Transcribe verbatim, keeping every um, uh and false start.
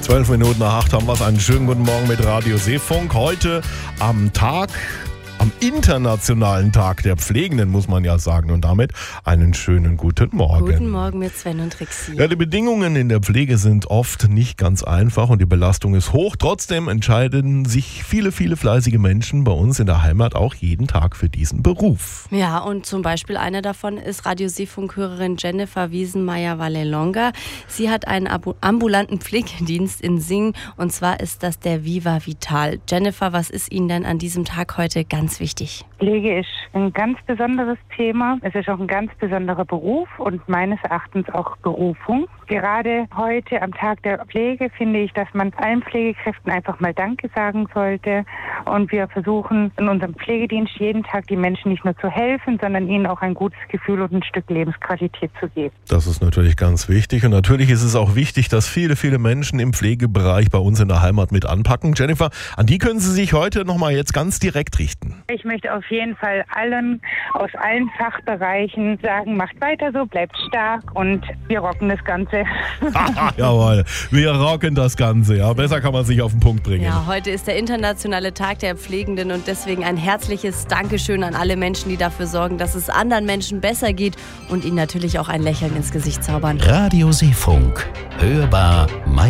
Zwölf Minuten nach acht haben wir es. Einen schönen guten Morgen mit Radio Seefunk. Heute am Tag, am internationalen Tag der Pflegenden, muss man ja sagen. Und damit einen schönen guten Morgen. Guten Morgen mit Sven und Trixie. Ja, die Bedingungen in der Pflege sind oft nicht ganz einfach und die Belastung ist hoch. Trotzdem entscheiden sich viele, viele fleißige Menschen bei uns in der Heimat auch jeden Tag für diesen Beruf. Ja, und zum Beispiel eine davon ist Radio Seefunk-Hörerin Jennifer Wiesenmeier-Vallelonga. Sie hat einen ambulanten Pflegedienst in Singen und zwar ist das der Viva Vital. Jennifer, was ist Ihnen denn an diesem Tag heute ganz wichtig? Pflege ist ein ganz besonderes Thema. Es ist auch ein ganz besonderer Beruf und meines Erachtens auch Berufung. Gerade heute am Tag der Pflege finde ich, dass man allen Pflegekräften einfach mal Danke sagen sollte. Und wir versuchen in unserem Pflegedienst jeden Tag die Menschen nicht nur zu helfen, sondern ihnen auch ein gutes Gefühl und ein Stück Lebensqualität zu geben. Das ist natürlich ganz wichtig. Und natürlich ist es auch wichtig, dass viele, viele Menschen im Pflegebereich bei uns in der Heimat mit anpacken. Jennifer, an die können Sie sich heute nochmal jetzt ganz direkt richten. Ich möchte auf jeden Fall allen aus allen Fachbereichen sagen, macht weiter so, bleibt stark und wir rocken das Ganze. Jawohl, wir rocken das Ganze. Ja, besser kann man sich auf den Punkt bringen. Ja, heute ist der internationale Tag der Pflegenden und deswegen ein herzliches Dankeschön an alle Menschen, die dafür sorgen, dass es anderen Menschen besser geht und ihnen natürlich auch ein Lächeln ins Gesicht zaubern. Radio Seefunk. Hörbar